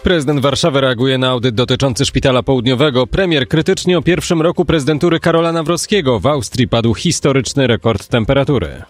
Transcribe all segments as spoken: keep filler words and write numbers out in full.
Prezydent Warszawy reaguje na audyt dotyczący Szpitala Południowego. Premier krytycznie o pierwszym roku prezydentury Karola Nawrockiego. W Austrii padł historyczny rekord temperatury.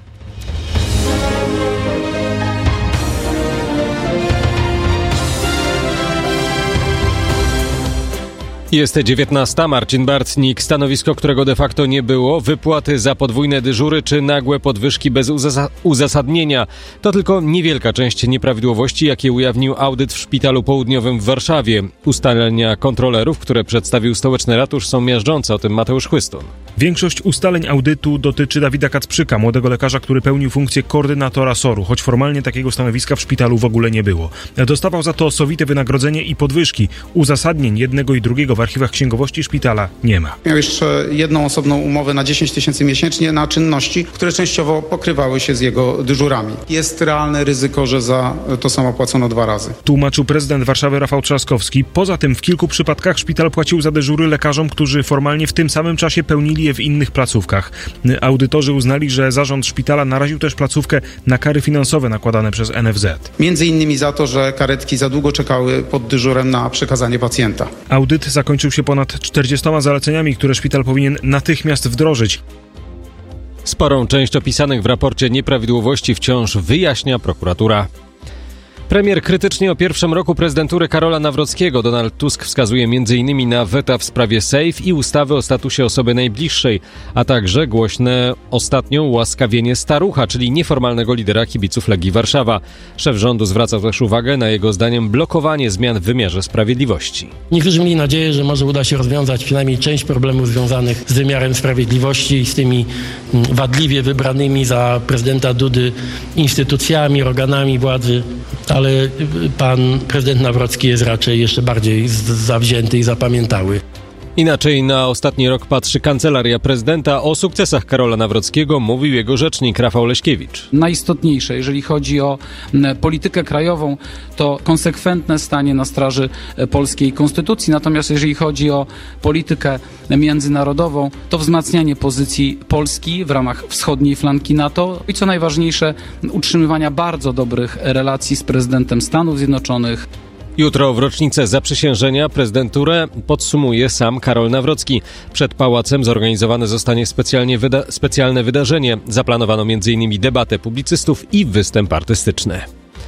Jest dziewiętnasta. Marcin Bartnik. Stanowisko, którego de facto nie było. Wypłaty za podwójne dyżury czy nagłe podwyżki bez uzas- uzasadnienia. To tylko niewielka część nieprawidłowości, jakie ujawnił audyt w Szpitalu Południowym w Warszawie. Ustalenia kontrolerów, które przedstawił stołeczny ratusz, są miażdżące. O tym Mateusz Chłystun. Większość ustaleń audytu dotyczy Dawida Kacprzyka, młodego lekarza, który pełnił funkcję koordynatora S O R-u, choć formalnie takiego stanowiska w szpitalu w ogóle nie było. Dostawał za to sowite wynagrodzenie i podwyżki. Uzasadnień jednego i drugiego w archiwach księgowości szpitala nie ma. Miał jeszcze jedną osobną umowę na dziesięć tysięcy miesięcznie na czynności, które częściowo pokrywały się z jego dyżurami. Jest realne ryzyko, że za to samo płacono dwa razy. Tłumaczył prezydent Warszawy Rafał Trzaskowski. Poza tym w kilku przypadkach szpital płacił za dyżury lekarzom, którzy formalnie w tym samym czasie pełnili je w innych placówkach. Audytorzy uznali, że zarząd szpitala naraził też placówkę na kary finansowe nakładane przez N F Z. Między innymi za to, że karetki za długo czekały pod dyżurem na przekazanie pacjenta. Audyt zakończył się ponad czterdziestoma zaleceniami, które szpital powinien natychmiast wdrożyć. Sporą część opisanych w raporcie nieprawidłowości wciąż wyjaśnia prokuratura. Premier krytycznie o pierwszym roku prezydentury Karola Nawrockiego. Donald Tusk wskazuje między innymi na weta w sprawie Sejf i ustawy o statusie osoby najbliższej, a także głośne ostatnio ułaskawienie starucha, czyli nieformalnego lidera kibiców Legii Warszawa. Szef rządu zwraca też uwagę na jego zdaniem blokowanie zmian w wymiarze sprawiedliwości. Niektórzy mieli nadzieję, że może uda się rozwiązać przynajmniej część problemów związanych z wymiarem sprawiedliwości i z tymi wadliwie wybranymi za prezydenta Dudy instytucjami, organami władzy. Ale pan prezydent Nawrocki jest raczej jeszcze bardziej zawzięty i zapamiętały. Inaczej na ostatni rok patrzy Kancelaria Prezydenta. O sukcesach Karola Nawrockiego mówił jego rzecznik Rafał Leśkiewicz. Najistotniejsze, jeżeli chodzi o politykę krajową, to konsekwentne stanie na straży polskiej konstytucji. Natomiast jeżeli chodzi o politykę międzynarodową, to wzmacnianie pozycji Polski w ramach wschodniej flanki NATO i co najważniejsze, utrzymywania bardzo dobrych relacji z prezydentem Stanów Zjednoczonych. Jutro w rocznicę zaprzysiężenia prezydenturę podsumuje sam Karol Nawrocki. Przed pałacem zorganizowane zostanie specjalnie wyda- specjalne wydarzenie. Zaplanowano między innymi debatę publicystów i występ artystyczny.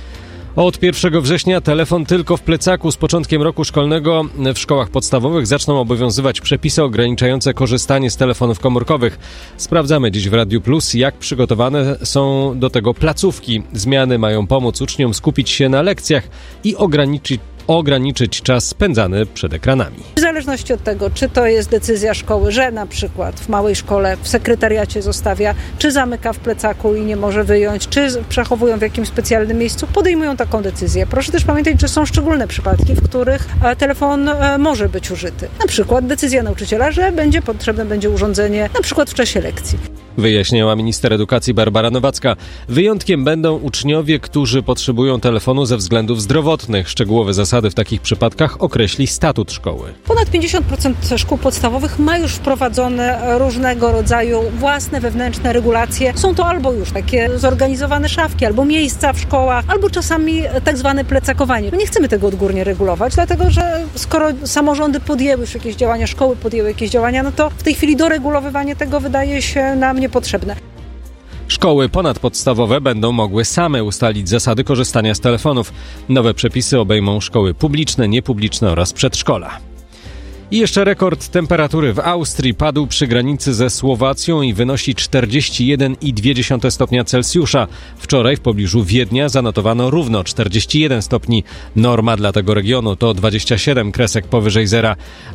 Od pierwszego września telefon tylko w plecaku. Z początkiem roku szkolnego w szkołach podstawowych zaczną obowiązywać przepisy ograniczające korzystanie z telefonów komórkowych. Sprawdzamy dziś w Radiu Plus, jak przygotowane są do tego placówki. Zmiany mają pomóc uczniom skupić się na lekcjach i ograniczyć ograniczyć czas spędzany przed ekranami. W zależności od tego, czy to jest decyzja szkoły, że na przykład w małej szkole w sekretariacie zostawia, czy zamyka w plecaku i nie może wyjąć, czy przechowują w jakimś specjalnym miejscu, podejmują taką decyzję. Proszę też pamiętać, że są szczególne przypadki, w których telefon może być użyty. Na przykład decyzja nauczyciela, że będzie potrzebne będzie urządzenie na przykład w czasie lekcji. Wyjaśniała minister edukacji Barbara Nowacka. Wyjątkiem będą uczniowie, którzy potrzebują telefonu ze względów zdrowotnych. Szczegółowe zasady w takich przypadkach określi statut szkoły. Ponad pięćdziesiąt procent szkół podstawowych ma już wprowadzone różnego rodzaju własne wewnętrzne regulacje. Są to albo już takie zorganizowane szafki, albo miejsca w szkołach, albo czasami tak zwane plecakowanie. My nie chcemy tego odgórnie regulować, dlatego że skoro samorządy podjęły już jakieś działania, szkoły podjęły jakieś działania, no to w tej chwili doregulowywanie tego wydaje się nam niepotrzebne. Szkoły ponadpodstawowe będą mogły same ustalić zasady korzystania z telefonów. Nowe przepisy obejmą szkoły publiczne, niepubliczne oraz przedszkola. I jeszcze rekord temperatury w Austrii padł przy granicy ze Słowacją i wynosi czterdzieści jeden przecinek dwa stopnia Celsjusza. Wczoraj w pobliżu Wiednia zanotowano równo czterdzieści jeden stopni. Norma dla tego regionu to dwadzieścia siedem kresek powyżej zera.